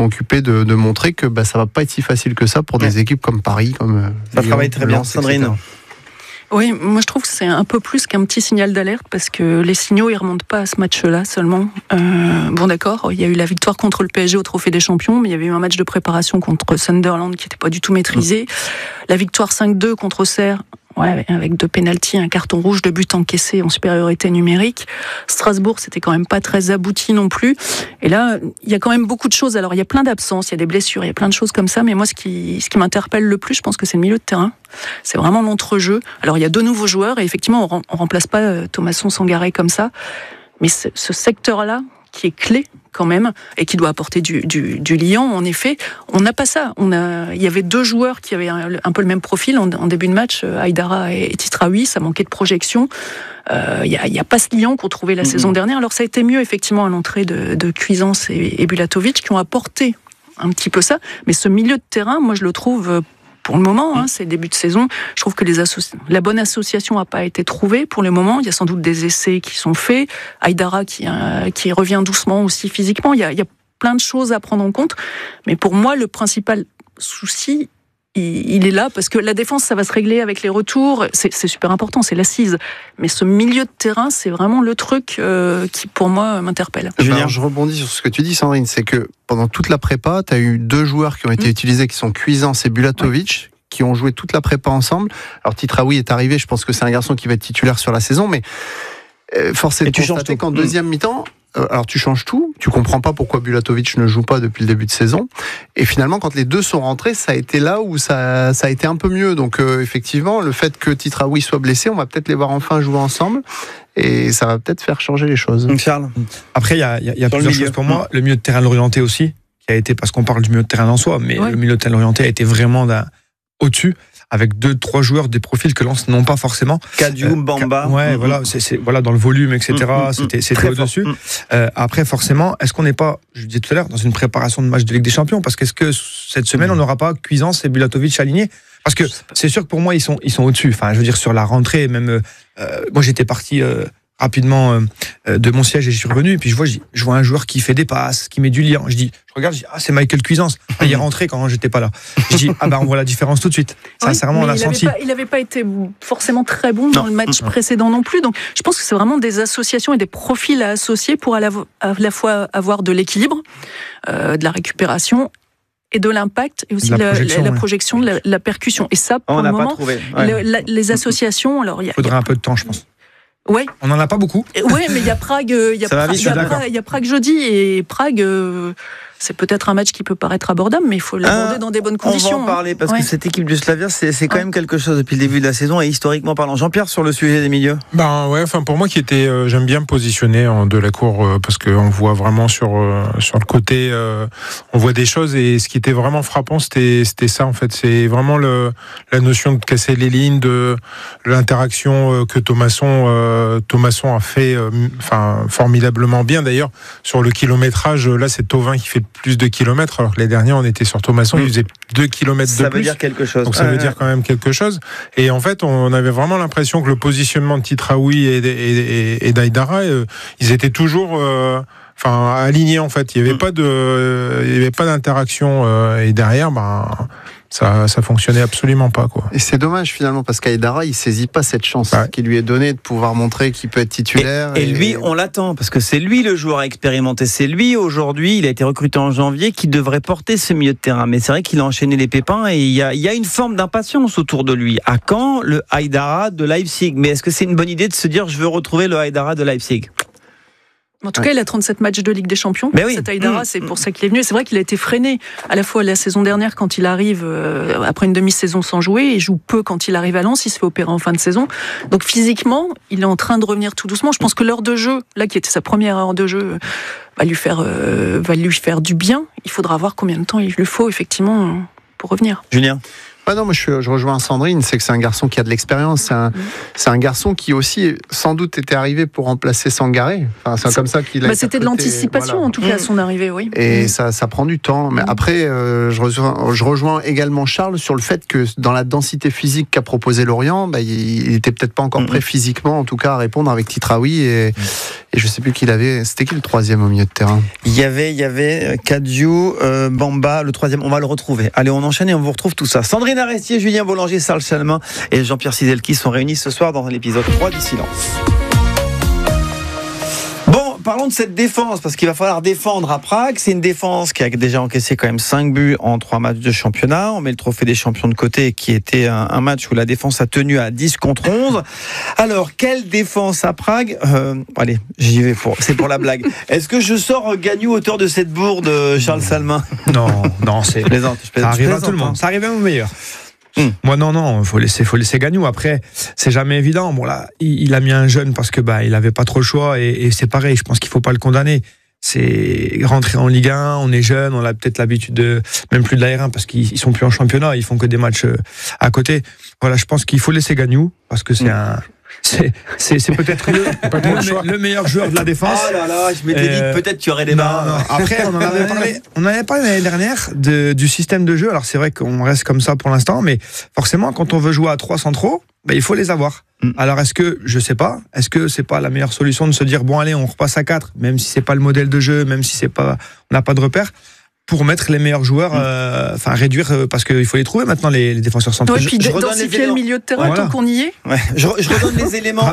occupés de montrer que ça va pas être si facile que ça pour des équipes comme Paris, comme ça Lyon, travaille très bien, Lens, Sandrine. etc. Oui, moi je trouve que c'est un peu plus qu'un petit signal d'alerte parce que les signaux ils remontent pas à ce match-là seulement. Bon d'accord, il y a eu la victoire contre le PSG au Trophée des Champions, mais il y avait eu un match de préparation contre Sunderland qui n'était pas du tout maîtrisé. La victoire 5-2 contre Auxerre, avec 2 pénaltys, un carton rouge, 2 buts encaissés en supériorité numérique. Strasbourg, c'était quand même pas très abouti non plus. Et là, il y a quand même beaucoup de choses. Alors, il y a plein d'absences, il y a des blessures, il y a plein de choses comme ça. Mais moi, ce qui m'interpelle le plus, je pense que c'est le milieu de terrain. C'est vraiment l'entrejeu. Alors, il y a 2 nouveaux joueurs et effectivement, on remplace pas Thomasson Sangaré comme ça. Mais ce secteur-là, qui est clé quand même et qui doit apporter du liant, en effet, on n'a pas ça. Il y avait 2 joueurs qui avaient un peu le même profil en début de match, Aïdara et Titraoui, ça manquait de projection. Il y a pas ce liant qu'on trouvait la saison dernière. Alors ça a été mieux effectivement à l'entrée de Cuisance et Bulatovic qui ont apporté un petit peu ça, mais ce milieu de terrain, moi je le trouve pour le moment, c'est le début de saison. Je trouve que la bonne association n'a pas été trouvée pour le moment. Il y a sans doute des essais qui sont faits. Aïdara qui revient doucement aussi physiquement. Il y a plein de choses à prendre en compte. Mais pour moi, le principal souci, il est là parce que la défense, ça va se régler avec les retours. C'est super important, c'est l'assise. Mais ce milieu de terrain, c'est vraiment le truc qui, pour moi, m'interpelle. Je rebondis sur ce que tu dis, Sandrine. C'est que pendant toute la prépa, tu as eu 2 joueurs qui ont été utilisés, qui sont Cuisance et Bulatovic, qui ont joué toute la prépa ensemble. Alors, Titraoui est arrivé, je pense que c'est un garçon qui va être titulaire sur la saison, mais force est de constater qu'en deuxième mi-temps, alors tu changes tout, tu comprends pas pourquoi Bulatovic ne joue pas depuis le début de saison, et finalement quand les 2 sont rentrés, ça a été là où ça a été un peu mieux. Donc effectivement, le fait que Titraoui soit blessé, on va peut-être les voir enfin jouer ensemble, et ça va peut-être faire changer les choses. Charles. Après, il y a plusieurs choses pour moi. Le milieu de terrain de l'Orienté aussi, qui a été, parce qu'on parle du milieu de terrain en soi, mais le milieu de terrain de l'Orienté a été vraiment au-dessus, avec 2-3 joueurs des profils que Lens n'ont pas forcément. Kadioum, Bamba. Voilà, voilà, dans le volume, etc. C'était au-dessus. Après, forcément, est-ce qu'on n'est pas, je disais tout à l'heure, dans une préparation de match de Ligue des Champions? Parce qu'est-ce que cette semaine, on n'aura pas Cuisance et Bulatovic alignés? Parce que c'est sûr que pour moi, ils sont au-dessus. Enfin, je veux dire, sur la rentrée, même, moi, j'étais parti rapidement de mon siège et je suis revenu, et puis je vois un joueur qui fait des passes, qui met du liant. Je regarde, c'est Michael Cuisance. Il est rentré quand j'étais pas là. Je dis, on voit la différence tout de suite. Sincèrement, on l'a senti. Il n'avait pas été forcément très bon dans le match précédent non plus. Donc, je pense que c'est vraiment des associations et des profils à associer pour à la fois avoir de l'équilibre, de la récupération et de l'impact, et aussi la projection, de la percussion. Et ça, pour le moment, les associations... Il faudrait un peu de temps, je pense. Ouais. On n'en a pas beaucoup. Oui, mais il y a Prague, il y a Prague jeudi, et Prague, c'est peut-être un match qui peut paraître abordable, mais il faut l'aborder dans des bonnes conditions. On va en parler, parce que cette équipe du Slavia, c'est quand même quelque chose depuis le début de la saison, et historiquement parlant. Jean-Pierre, sur le sujet des milieux. Pour moi qui était, j'aime bien me positionner en de la cour, parce qu'on voit vraiment sur le côté, on voit des choses, et ce qui était vraiment frappant, c'était ça en fait. C'est vraiment la notion de casser les lignes, de l'interaction que Thomasson a fait, formidablement bien. D'ailleurs, sur le kilométrage, là c'est Thauvin qui fait plus de kilomètres, alors que les derniers on était sur Thomasson, il faisait 2 kilomètres de plus. Ça veut dire quelque chose. Donc ça veut dire quand même quelque chose. Et en fait, on avait vraiment l'impression que le positionnement de Titraoui et d'Aïdara, ils étaient toujours alignés en fait. Il n'y avait pas d'interaction, et derrière, ça fonctionnait absolument pas, quoi. Et c'est dommage finalement, parce qu'Aïdara il saisit pas cette chance qui lui est donnée de pouvoir montrer qu'il peut être titulaire. Et lui, on l'attend, parce que c'est lui le joueur à expérimenter. C'est lui aujourd'hui, il a été recruté en janvier, qui devrait porter ce milieu de terrain. Mais c'est vrai qu'il a enchaîné les pépins, et il y a une forme d'impatience autour de lui. À quand le Aïdara de Leipzig? Mais est-ce que c'est une bonne idée de se dire je veux retrouver le Aïdara de Leipzig? En tout cas, il a 37 matchs de Ligue des Champions. Cet Aïdara, c'est pour ça qu'il est venu. C'est vrai qu'il a été freiné à la fois la saison dernière quand il arrive après une demi-saison sans jouer, et joue peu quand il arrive à Lens, il se fait opérer en fin de saison. Donc physiquement, il est en train de revenir tout doucement. Je pense que l'heure de jeu, là qui était sa première heure de jeu, va lui faire du bien. Il faudra voir combien de temps il lui faut effectivement pour revenir. Julien? Moi je rejoins Sandrine, c'est que c'est un garçon qui a de l'expérience, c'est un garçon qui aussi sans doute était arrivé pour remplacer Sangaré. C'est comme ça qu'il a c'était de l'anticipation en tout cas à son arrivée, oui. Et ça prend du temps. Mais après, je rejoins également Charles sur le fait que dans la densité physique qu'a proposé Lorient, il était peut-être pas encore prêt physiquement, en tout cas à répondre avec Titraoui Et je sais plus qui l'avait. C'était qui le troisième au milieu de terrain? Il y avait Kadiou, Bamba, le troisième. On va le retrouver. Allez, on enchaîne et on vous retrouve tout ça. Sandrine Arestier, Julien Boulanger, Charles Chalmin et Jean-Pierre Cizelki sont réunis ce soir dans l'épisode 3 du Silence. Bon, parlons de cette défense, parce qu'il va falloir défendre à Prague. C'est une défense qui a déjà encaissé quand même 5 buts en 3 matchs de championnat. On met le trophée des champions de côté, qui était un match où la défense a tenu à 10 contre 11. Alors, quelle défense à Prague? Allez, j'y vais, c'est pour la blague. Est-ce que je sors Gagnou auteur de cette bourde, Charles Salmin? Non, c'est... Je plaisante. Ça arrive à tout le monde. Ça arrive même au meilleur. Moi non, faut laisser Gagnou. Après, c'est jamais évident. Bon là, il a mis un jeune parce que il avait pas trop le choix et c'est pareil. Je pense qu'il faut pas le condamner. C'est rentrer en Ligue 1, on est jeune, on a peut-être l'habitude de même plus de la R1 parce qu'ils sont plus en championnat, ils font que des matchs à côté. Voilà, je pense qu'il faut laisser Gagnou parce que c'est peut-être le meilleur joueur de la défense. Oh là là, je m'étais dit que peut-être tu aurais des marres. Non. Après, on en avait parlé l'année dernière du système de jeu. Alors c'est vrai qu'on reste comme ça pour l'instant, mais forcément, quand on veut jouer à 3 centraux, il faut les avoir. Alors je sais pas, est-ce que c'est pas la meilleure solution de se dire bon allez, on repasse à 4, même si c'est pas le modèle de jeu, même si on n'a pas de repère, pour mettre les meilleurs joueurs, réduire, parce qu'il faut les trouver maintenant, les défenseurs centraux. Et puis densifier le milieu de terrain tant qu'on y est. Ouais. Je redonne les éléments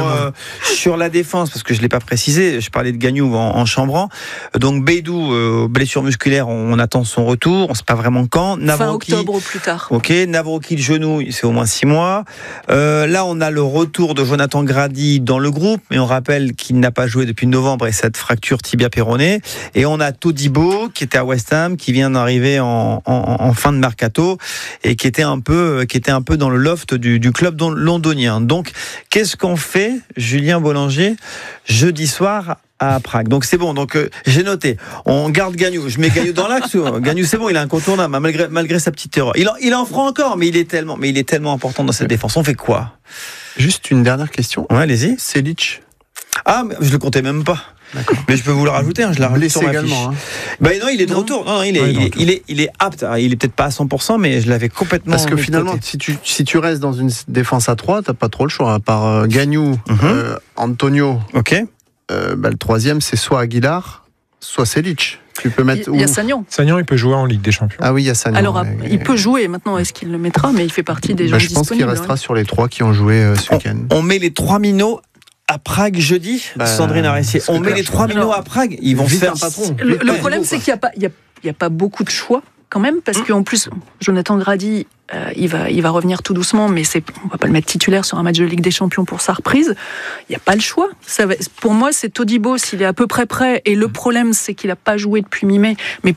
sur la défense, parce que je ne l'ai pas précisé. Je parlais de Gagnou en chambrant. Donc Beidou, blessure musculaire, on attend son retour. On ne sait pas vraiment quand. Fin octobre au plus tard. Ok, Navroki, le genou, c'est au moins 6 mois. Là, on a le retour de Jonathan Grady dans le groupe, mais on rappelle qu'il n'a pas joué depuis novembre et cette fracture tibia-péronée. Et on a Todibo, qui était à West Ham, qui vient d'arriver en fin de mercato et qui était un peu dans le loft du club londonien. Donc, qu'est-ce qu'on fait, Julien Boulanger, jeudi soir à Prague? Donc c'est bon, donc j'ai noté. On garde Gagnou. Je mets Gagnou dans l'axe. Gagnou, c'est bon, il est incontournable malgré sa petite erreur. Il en fera encore, mais il est tellement important dans cette défense. On fait quoi? Juste une dernière question. Ouais, allez-y. Selic. Ah, mais je le comptais même pas. D'accord. Mais je peux vous le rajouter, je l'ai rajouté sur ma également, fiche. Non, il est de retour. Non, il est apte. Il est peut-être pas à 100%, mais je l'avais complètement. Parce que finalement, si tu restes dans une défense à 3, t'as pas trop le choix. À part Gagnou, Antonio. Ok. Le troisième, c'est soit Aguilar, soit Selic. Tu peux mettre. Il y a Sagnan. Sagnan, il peut jouer en Ligue des Champions. Ah oui, il y a Sagnan. Alors, il peut jouer. Maintenant, est-ce qu'il le mettra? Mais il fait partie des gens disponibles. Je pense qu'il restera sur les 3 qui ont joué ce week-end. On met les 3 minots à Prague jeudi, Sandrine Arestier. On met les 3 minots à Prague. Ils vont se faire un patron. Le problème, c'est qu'il n'y a pas beaucoup de choix quand même, parce qu'en plus, Jonathan Grady, il va revenir tout doucement, mais on va pas le mettre titulaire sur un match de Ligue des Champions pour sa reprise. Il n'y a pas le choix. Pour moi, c'est Todibo s'il est à peu près. Et le problème, c'est qu'il n'a pas joué depuis mi-mai. Mais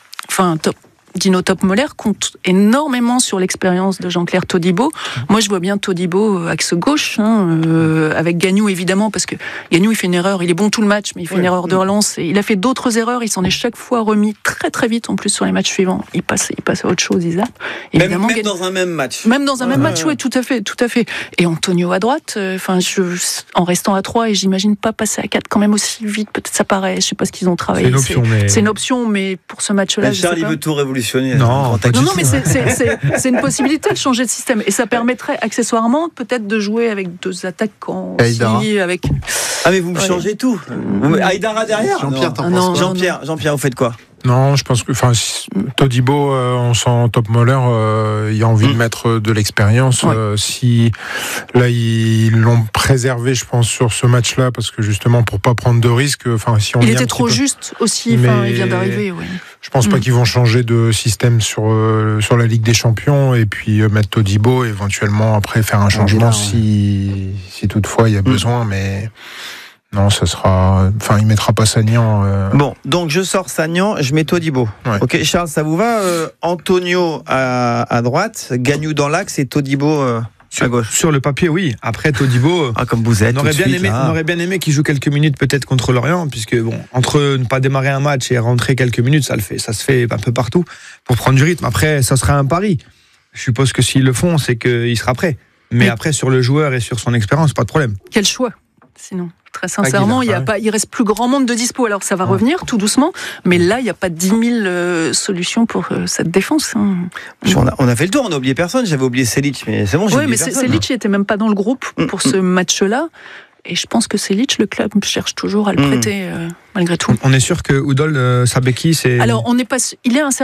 Dino Topmoller compte énormément sur l'expérience de Jean-Claire Todibo. Moi, je vois bien Todibo axe gauche, avec Gagnou évidemment, parce que Gagnou, il fait une erreur, il est bon tout le match, mais il fait une erreur de relance. Et il a fait d'autres erreurs, il s'en est chaque fois remis très très vite, en plus sur les matchs suivants. Il passe à autre chose, il zappe. Évidemment, même dans un même match. Même dans un même match, oui, tout à fait. Et Antonio à droite, en restant à 3, et j'imagine pas passer à 4 quand même aussi vite. Peut-être ça paraît, je sais pas ce qu'ils ont travaillé. C'est une option, mais pour ce match-là, je sais pas. Charles, il veut tout révolutionner. Non, mais c'est une possibilité de changer de système. Et ça permettrait accessoirement peut-être de jouer avec 2 attaquants aussi. Ah mais vous me changez tout. Aïdara derrière. Jean-Pierre, vous faites quoi? Non, je pense que, Todibo, on sent Topmoller, il a envie de mettre de l'expérience. Si là ils l'ont préservé, je pense, sur ce match-là, parce que justement pour pas prendre de risques. Si on il était trop juste aussi. Il vient d'arriver. Oui. Je pense pas qu'ils vont changer de système sur la Ligue des Champions et puis mettre Todibo, éventuellement après faire un changement si toutefois il y a besoin, mais. Non, ça sera. Il mettra pas Sagnan. Bon, donc je sors Sagnan, je mets Todibo. Ouais. Ok, Charles, ça vous va? Antonio à droite, Gagnou dans l'axe et Todibo à gauche. Sur le papier, oui. Après Todibo, comme vous êtes. On aurait bien aimé qu'il joue quelques minutes peut-être contre Lorient, puisque entre ne pas démarrer un match et rentrer quelques minutes, ça se fait un peu partout pour prendre du rythme. Après, ça sera un pari. Je suppose que s'ils le font, c'est qu'il sera prêt. Mais après, sur le joueur et sur son expérience, pas de problème. Quel choix, sinon? Très sincèrement, il reste plus grand monde de dispo. Alors ça va revenir tout doucement, mais là il n'y a pas 10 000 solutions pour cette défense. On a fait le tour, on n'a oublié personne. J'avais oublié Selic, mais c'est bon. Oui, mais Selic n'était même pas dans le groupe pour ce match-là. Et je pense que Selic, le club cherche toujours à le prêter malgré tout. On est sûr que Udol Sabeki, c'est... Alors, il est incertain.